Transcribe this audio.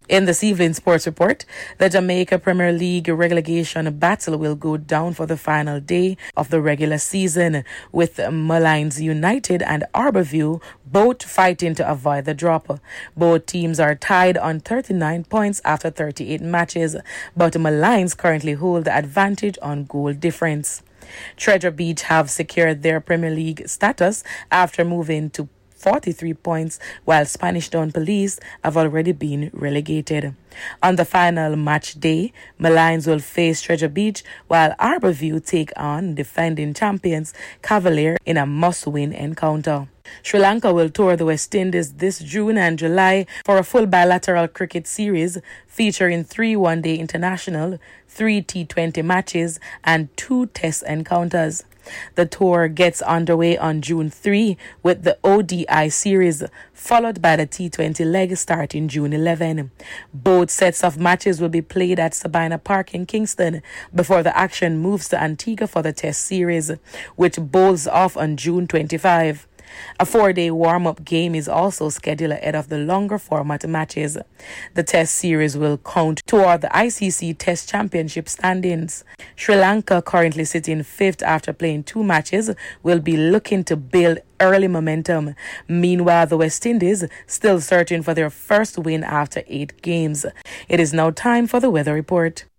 In this evening's sports report, the Jamaica Premier League relegation battle will go down for the final day of the regular season, with Malines United and Arborview both fighting to avoid the drop. Both teams are tied on 39 points after 38 matches, but Malines currently hold the advantage on goal difference. Treasure Beach have secured their Premier League status after moving to 43 points, while Spanish Town Police have already been relegated. On the final match day, Malines will face Treasure Beach, while Arborview take on defending champions Cavalier in a must-win encounter. Sri Lanka will tour the West Indies this June and July for a full bilateral cricket series featuring 3 one-day international, 3 T20 matches and 2 test encounters. The tour gets underway on June 3 with the ODI series, followed by the T20 leg starting June 11. Both sets of matches will be played at Sabina Park in Kingston before the action moves to Antigua for the test series, which bowls off on June 25. A 4-day warm-up game is also scheduled ahead of the longer format matches. The test series will count toward the ICC Test Championship standings. Sri Lanka, currently sitting 5th after playing 2 matches, will be looking to build early momentum. Meanwhile, the West Indies still searching for their first win after 8 games. It is now time for the weather report.